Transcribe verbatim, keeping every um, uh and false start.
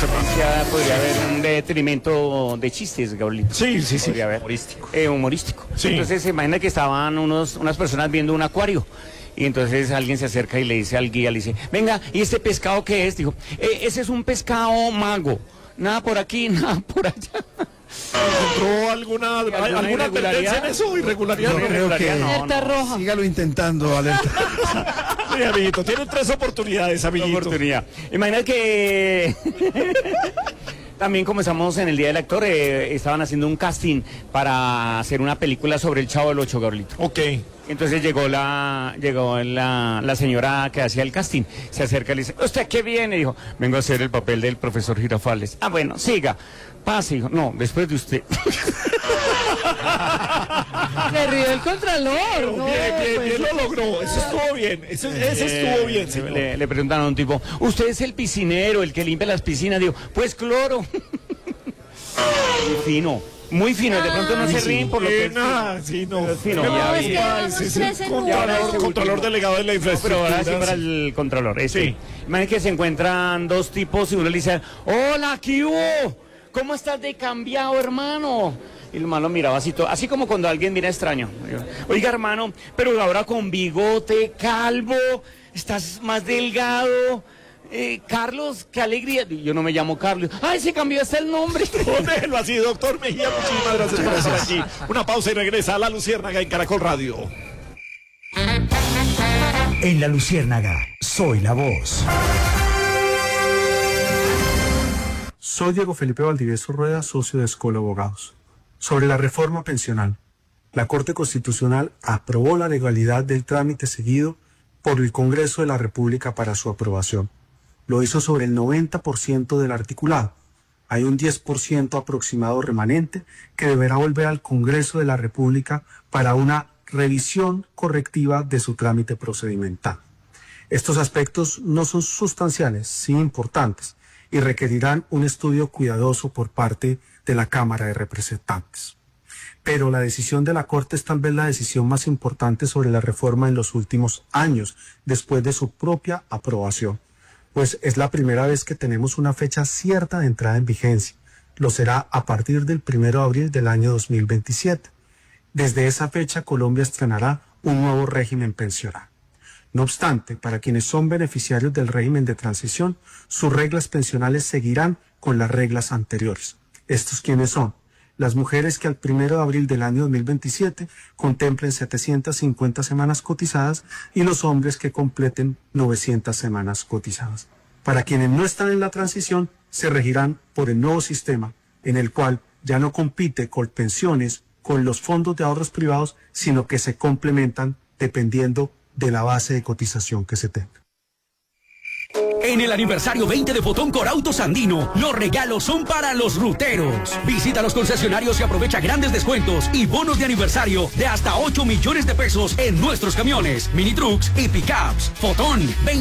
Ya podría haber un detrimento de chistes, Gabrielito. Sí, sí, sí. Podría haber. Humorístico. Eh, humorístico. Sí. Entonces, se imagina que estaban unos, unas personas viendo un acuario. Y entonces alguien se acerca y le dice al guía, le dice, venga, ¿y este pescado qué es? Dijo, "Eh, ese es un pescado mago. Nada por aquí, nada por allá. ¿Encontró alguna, ¿Alguna alguna tendencia en eso? ¿Irregularidad? Yo No, creo que no, Alerta no. roja. sígalo intentando, alerta. Sí, amiguito, tiene tres oportunidades, amiguito. Oportunidad. Imagina que también comenzamos en el Día del Actor, eh, estaban haciendo un casting para hacer una película sobre el Chavo del Ocho, Gabrielito. Ok. Entonces llegó la llegó la, la señora que hacía el casting, se acerca y le dice, ¿usted qué viene? Dijo, vengo a hacer el papel del profesor Girafales. Ah, bueno, siga, pase. Dijo, no, después de usted. Se rió el contralor. No, bien, bien, pues, bien lo logró. Eso estuvo bien. Ese, ese estuvo bien, Le, señor. le, le preguntaron a un tipo, ¿usted es el piscinero, el que limpia las piscinas? Dijo, pues cloro. Muy fino, muy fino. De pronto no se ríen por lo que es Pena, sí, no. Pero sí, no, Me ya preocupa, vi. ese es el Tres en uno. Contralor, Contralor delegado de la Pero infraestructura. ahora sí para el controlador. Este. Sí. Imagínate que se encuentran dos tipos y uno le dice, hola, ¿qué hubo? ¿Cómo estás de cambiado, hermano? Y el hermano miraba así, todo, así como cuando alguien mira extraño. Oiga, hermano, pero ahora con bigote, calvo, estás más delgado. Eh, Carlos, qué alegría. Yo no me llamo Carlos. Ay, se cambió hasta el nombre. Déjelo así, doctor Mejía. Muchísimas gracias por estar aquí. Una pausa y regresa a La Luciérnaga en Caracol Radio. En La Luciérnaga, soy la voz. Soy Diego Felipe Valdivieso Rueda, socio de Escola Abogados. Sobre la reforma pensional, la Corte Constitucional aprobó la legalidad del trámite seguido por el Congreso de la República para su aprobación. Lo hizo sobre el noventa por ciento del articulado. Hay un diez por ciento aproximado remanente que deberá volver al Congreso de la República para una revisión correctiva de su trámite procedimental. Estos aspectos no son sustanciales, sí importantes, y requerirán un estudio cuidadoso por parte de la Cámara de Representantes. Pero la decisión de la Corte es tal vez la decisión más importante sobre la reforma en los últimos años, después de su propia aprobación, pues es la primera vez que tenemos una fecha cierta de entrada en vigencia. Lo será a partir del primero de abril del año dos mil veintisiete. Desde esa fecha, Colombia estrenará un nuevo régimen pensional. No obstante, para quienes son beneficiarios del régimen de transición, sus reglas pensionales seguirán con las reglas anteriores. ¿Estos quiénes son? Las mujeres que al primero de abril del año dos mil veintisiete contemplen setecientas cincuenta semanas cotizadas y los hombres que completen novecientas semanas cotizadas. Para quienes no están en la transición, se regirán por el nuevo sistema en el cual ya no compite Colpensiones con los fondos de ahorros privados, sino que se complementan dependiendo de la base de cotización que se tenga. En el aniversario veinte de Fotón Corautos Andino, los regalos son para los ruteros. Visita los concesionarios y aprovecha grandes descuentos y bonos de aniversario de hasta ocho millones de pesos en nuestros camiones, mini trucks y pickups. Fotón veinte.